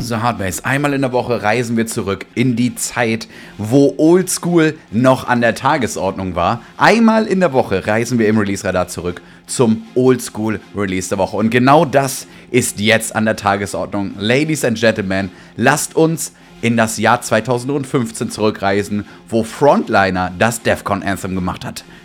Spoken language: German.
So, Hardbase, einmal in der Woche reisen wir zurück in die Zeit, wo Oldschool noch an der Tagesordnung war. Einmal in der Woche reisen wir im Release-Radar zurück zum Oldschool-Release der Woche. Und genau das ist jetzt an der Tagesordnung. Ladies and Gentlemen, lasst uns in das Jahr 2015 zurückreisen, wo Frontliner das Defcon Anthem gemacht hat.